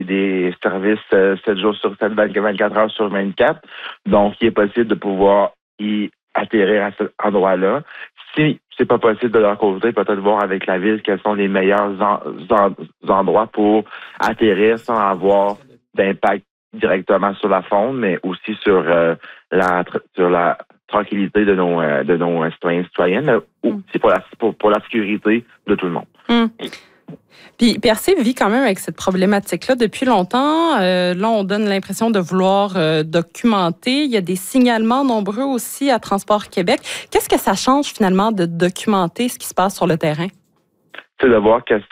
des services 7 jours sur 7, 24 heures sur 24. Donc, il est possible de pouvoir y atterrir à cet endroit-là. Si c'est pas possible de leur côté, peut-être voir avec la ville quels sont les meilleurs endroits pour atterrir sans avoir d'impact directement sur la faune, mais aussi sur la tranquillité de nos citoyens et citoyennes, aussi pour la sécurité de tout le monde. Mm. Puis Percé vit quand même avec cette problématique-là depuis longtemps. Là, on donne l'impression de vouloir documenter. Il y a des signalements nombreux aussi à Transport Québec. Qu'est-ce que ça change finalement de documenter ce qui se passe sur le terrain? C'est de voir quel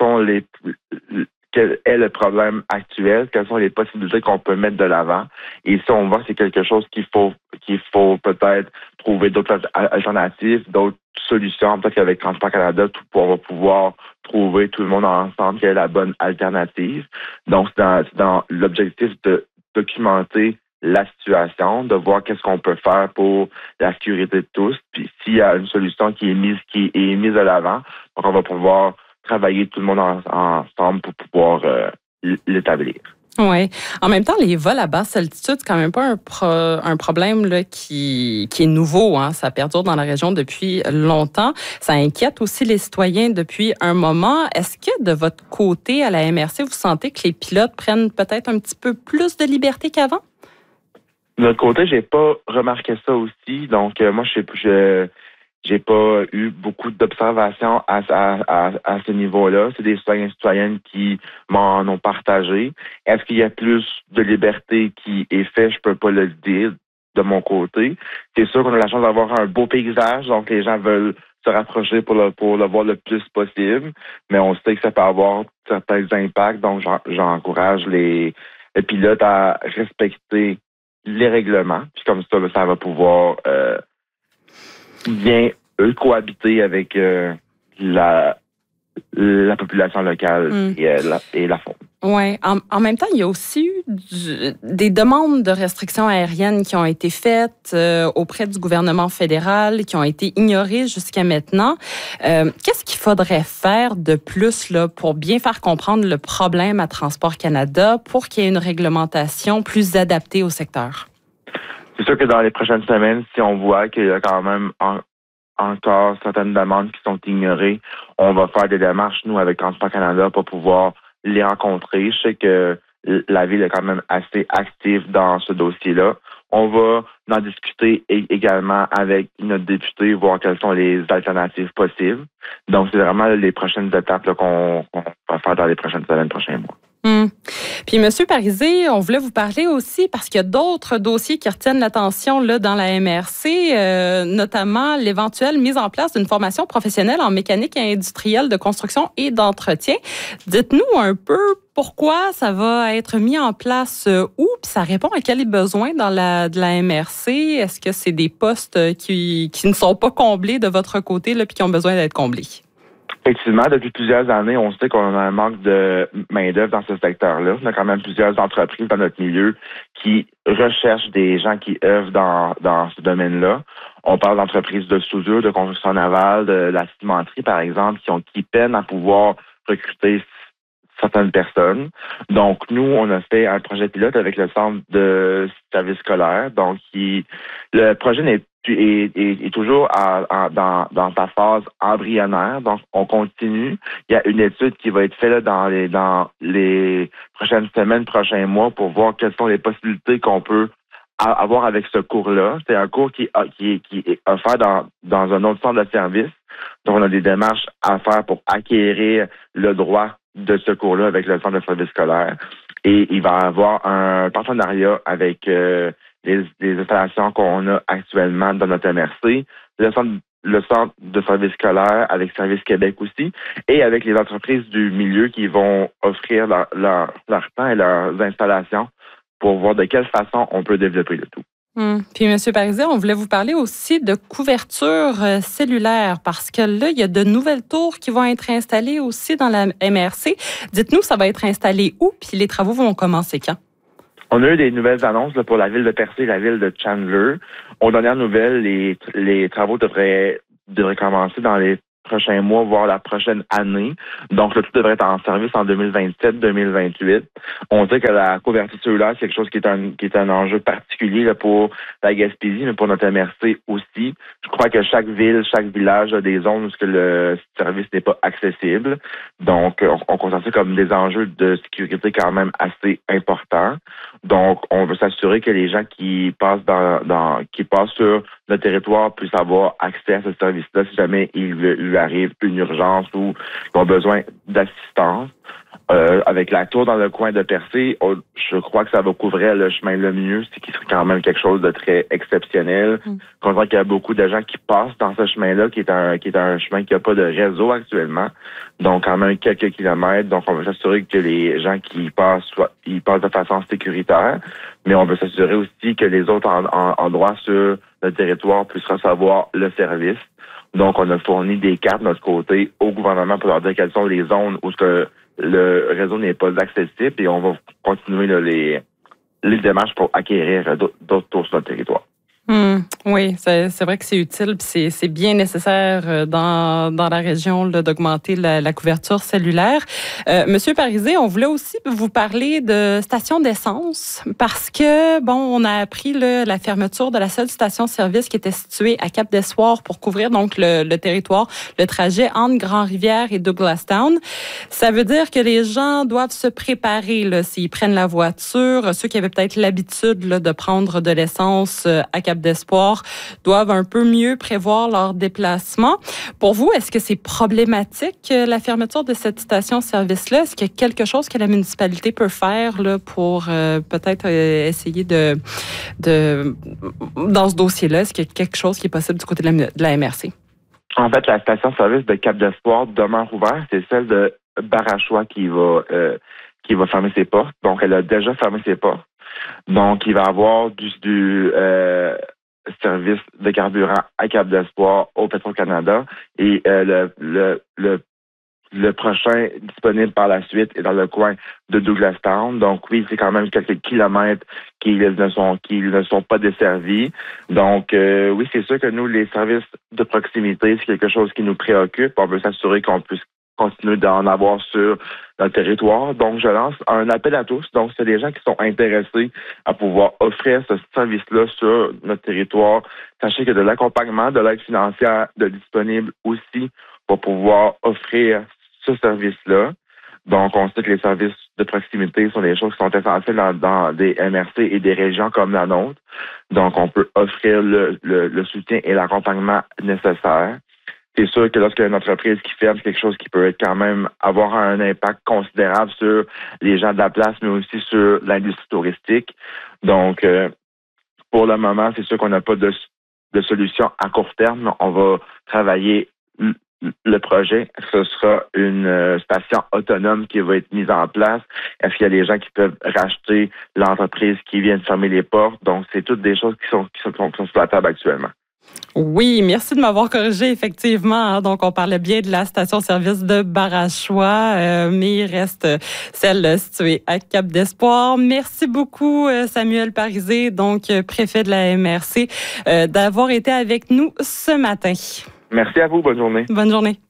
est le problème actuel, quelles sont les possibilités qu'on peut mettre de l'avant. Et si on voit que c'est quelque chose qu'il faut peut-être trouver d'autres alternatives, d'autres solutions, peut-être qu'avec Transport Canada, on va pouvoir trouver tout le monde ensemble quelle est la bonne alternative. Donc, c'est dans l'objectif de documenter la situation, de voir qu'est-ce qu'on peut faire pour la sécurité de tous. Puis s'il y a une solution qui est mise de l'avant, donc on va pouvoir travailler tout le monde ensemble pour pouvoir l'établir. Oui. En même temps, les vols à basse altitude, c'est quand même pas un problème là, qui est nouveau. Hein. Ça perdure dans la région depuis longtemps. Ça inquiète aussi les citoyens depuis un moment. Est-ce que de votre côté, à la MRC, vous sentez que les pilotes prennent peut-être un petit peu plus de liberté qu'avant? De notre côté, j'ai pas remarqué ça aussi. Donc, moi, j'ai pas eu beaucoup d'observations à ce niveau-là. C'est des citoyens et citoyennes qui m'en ont partagé. Est-ce qu'il y a plus de liberté qui est fait? Je peux pas le dire de mon côté. C'est sûr qu'on a la chance d'avoir un beau paysage, donc les gens veulent se rapprocher pour le voir le plus possible, mais on sait que ça peut avoir certains impacts, donc j'encourage les pilotes à respecter les règlements, puis comme ça va pouvoir bien cohabiter avec la population locale et la faune. Oui. En même temps, il y a aussi eu des demandes de restrictions aériennes qui ont été faites auprès du gouvernement fédéral, qui ont été ignorées jusqu'à maintenant. Qu'est-ce qu'il faudrait faire de plus là, pour bien faire comprendre le problème à Transport Canada pour qu'il y ait une réglementation plus adaptée au secteur? C'est sûr que dans les prochaines semaines, si on voit qu'il y a quand même encore certaines demandes qui sont ignorées, on va faire des démarches, nous, avec Transport Canada, pour pouvoir les rencontrer. Je sais que la ville est quand même assez active dans ce dossier-là. On va en discuter également avec notre député, voir quelles sont les alternatives possibles. Donc, c'est vraiment les prochaines étapes là, qu'on va faire dans les prochaines semaines, prochains mois. Puis, M. Parisé, on voulait vous parler aussi parce qu'il y a d'autres dossiers qui retiennent l'attention là, dans la MRC, notamment l'éventuelle mise en place d'une formation professionnelle en mécanique industrielle de construction et d'entretien. Dites-nous un peu pourquoi ça va être mis en place où, puis ça répond à quels besoins de la MRC. Est-ce que c'est des postes qui ne sont pas comblés de votre côté là, puis qui ont besoin d'être comblés? Effectivement, depuis plusieurs années, on sait qu'on a un manque de main-d'œuvre dans ce secteur-là. On a quand même plusieurs entreprises dans notre milieu qui recherchent des gens qui œuvrent dans ce domaine-là. On parle d'entreprises de soudure, de construction navale, de la cimenterie, par exemple, qui peinent à pouvoir recruter certaines personnes. Donc, nous, on a fait un projet pilote avec le centre de service scolaire. Donc, le projet est toujours dans sa phase embryonnaire. Donc, on continue. Il y a une étude qui va être faite là, dans les prochaines semaines, prochains mois pour voir quelles sont les possibilités qu'on peut avoir avec ce cours-là. C'est un cours qui est offert dans un autre centre de service. Donc, on a des démarches à faire pour acquérir le droit de ce cours-là avec le centre de service scolaire. Et il va y avoir un partenariat avec les installations qu'on a actuellement dans notre MRC, le centre de service scolaire avec Service Québec aussi, et avec les entreprises du milieu qui vont offrir leur temps et leurs installations pour voir de quelle façon on peut développer le tout. Puis, M. Parisé, on voulait vous parler aussi de couverture cellulaire parce que là, il y a de nouvelles tours qui vont être installées aussi dans la MRC. Dites-nous, ça va être installé où? Puis les travaux vont commencer quand? On a eu des nouvelles annonces là, pour la ville de Percé et la ville de Chandler. Aux dernières nouvelles, les travaux devraient commencer dans les prochains mois, voire la prochaine année. Donc, le tout devrait être en service en 2027-2028. On sait que la couverture cellulaire, c'est quelque chose qui est un enjeu particulier là, pour la Gaspésie, mais pour notre MRC aussi. Je crois que chaque ville, chaque village a des zones où le service n'est pas accessible. Donc, on considère ça comme des enjeux de sécurité quand même assez importants. Donc, on veut s'assurer que les gens qui passent qui passent sur le territoire puissent avoir accès à ce service-là si jamais il lui arrive une urgence ou qu'ils ont besoin d'assistance. Avec la tour dans le coin de Percé, je crois que ça va couvrir le chemin le mieux, c'est qui serait quand même quelque chose de très exceptionnel. On voit qu'il y a beaucoup de gens qui passent dans ce chemin-là, qui est un chemin qui n'a pas de réseau actuellement. Donc, quand même quelques kilomètres. Donc, on veut s'assurer que les gens qui passent, ils passent de façon sécuritaire. Mais on veut s'assurer aussi que les autres endroits sur le territoire puissent recevoir le service. Donc, on a fourni des cartes de notre côté au gouvernement pour leur dire quelles sont les zones où le réseau n'est pas accessible et on va continuer là, les démarches pour acquérir d'autres tours sur notre territoire. Oui, c'est vrai que c'est utile, puis c'est bien nécessaire dans la région là, d'augmenter la couverture cellulaire. Monsieur Parisé, on voulait aussi vous parler de stations d'essence parce que on a appris là, la fermeture de la seule station-service qui était située à Cap-d'Espoir pour couvrir donc le territoire, le trajet entre Grand-Rivière et Douglastown. Ça veut dire que les gens doivent se préparer là, s'ils prennent la voiture. Ceux qui avaient peut-être l'habitude là, de prendre de l'essence à Cap-d'Espoir doivent un peu mieux prévoir leur déplacement. Pour vous, est-ce que c'est problématique, la fermeture de cette station-service-là? Est-ce qu'il y a quelque chose que la municipalité peut faire là, pour peut-être essayer dans ce dossier-là, est-ce qu'il y a quelque chose qui est possible du côté de la MRC? En fait, la station-service de Cap-d'Espoir demeure ouverte. C'est celle de Barachois qui va fermer ses portes. Donc, elle a déjà fermé ses portes. Donc, il va y avoir du service de carburant à Cap-d'Espoir au Petro-Canada et le prochain disponible par la suite est dans le coin de Douglastown. Donc oui, c'est quand même quelques kilomètres qui ne sont pas desservis. Donc oui, c'est sûr que nous, les services de proximité, c'est quelque chose qui nous préoccupe. On veut s'assurer qu'on puisse continuer d'en avoir sur notre territoire. Donc, je lance un appel à tous. Donc, c'est des gens qui sont intéressés à pouvoir offrir ce service-là sur notre territoire. Sachez que de l'accompagnement, de l'aide financière de disponible aussi pour pouvoir offrir ce service-là. Donc, on sait que les services de proximité sont des choses qui sont essentielles dans des MRC et des régions comme la nôtre. Donc, on peut offrir le soutien et l'accompagnement nécessaire. C'est sûr que lorsqu'il y a une entreprise qui ferme, c'est quelque chose qui peut être quand même avoir un impact considérable sur les gens de la place, mais aussi sur l'industrie touristique. Donc, pour le moment, c'est sûr qu'on n'a pas de solution à court terme. On va travailler le projet. Ce sera une station autonome qui va être mise en place. Est-ce qu'il y a des gens qui peuvent racheter l'entreprise qui vient de fermer les portes? Donc, c'est toutes des choses qui sont sur la table actuellement. Oui, merci de m'avoir corrigé, effectivement. Donc, on parlait bien de la station-service de Barachois, mais il reste celle située à Cap-d'Espoir. Merci beaucoup, Samuel Parisé, donc préfet de la MRC, d'avoir été avec nous ce matin. Merci à vous. Bonne journée. Bonne journée.